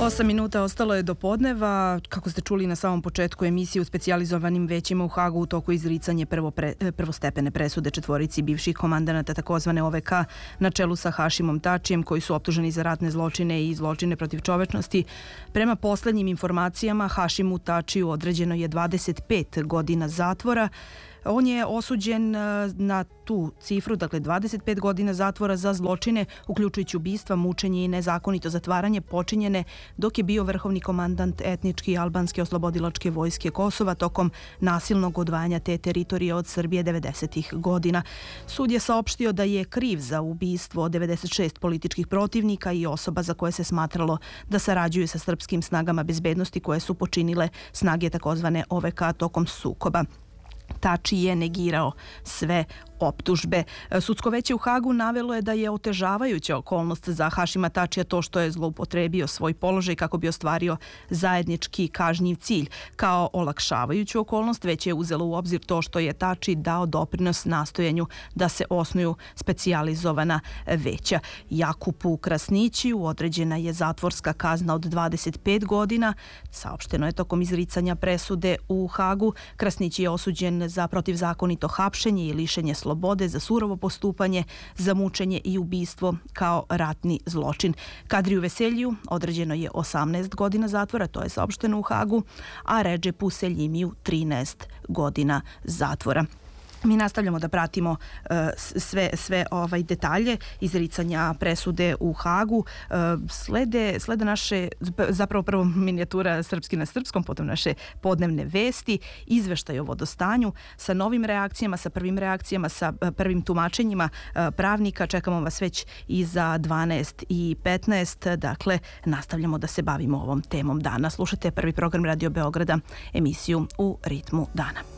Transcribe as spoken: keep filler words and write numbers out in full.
Osam minuta ostalo je do podneva. Kako ste čuli na samom početku emisije, u specijalizovanim većima u Hagu u toku izricanje prvo pre, prvostepene presude četvorici bivših komandanata takozvane O V K na čelu sa Hašimom Tačijem, koji su optuženi za ratne zločine i zločine protiv čovečnosti. Prema poslednjim informacijama, Hašimu Tačiju određeno je dvadeset pet godina zatvora. On je osuđen na tu cifru, dakle dvadeset pet godina zatvora za zločine, uključujući ubistva, mučenje i nezakonito zatvaranje počinjene dok je bio vrhovni komandant etnički albanske oslobodilačke vojske Kosova tokom nasilnog odvajanja te teritorije od Srbije devedesetih godina. Sud je saopštio da je kriv za ubistvo devedeset šest političkih protivnika i osoba za koje se smatralo da sarađuju sa srpskim snagama bezbednosti koje su počinile snage takozvane O V K tokom sukoba. Tači je negirao sve optužbe. Sudsko veće u Hagu navelo je da je otežavajuća okolnost za Hašima Tačija to što je zloupotrebio svoj položaj kako bi ostvario zajednički kažnjiv cilj. Kao olakšavajuću okolnost već je uzelo u obzir to što je Tači dao doprinos nastojanju da se osnuju specijalizovana veća. Jakupu Krasnićiju određena je zatvorska kazna od dvadeset pet godina. Saopšteno je tokom izricanja presude u Hagu. Krasnići je osuđen za protivzakonito hapšenje i lišenje slobode, za surovo postupanje, za mučenje i ubistvo kao ratni zločin. Kadriju Veseljiju određeno je osamnaest godina zatvora, to je saopšteno u Hagu, a Redžepu Seljimiju trinaest godina zatvora. Mi nastavljamo da pratimo uh, sve, sve ovaj detalje izricanja presude u Hagu. Uh, slede, slede naše, zapravo prvo minijatura Srpski na srpskom, potom naše podnevne vesti, izveštaj o vodostanju sa novim reakcijama, sa prvim reakcijama, sa uh, prvim tumačenjima uh, pravnika. Čekamo vas već i za dvanaest i petnaest. Dakle, nastavljamo da se bavimo ovom temom dana. Slušajte prvi program Radio Beograda, emisiju U ritmu dana.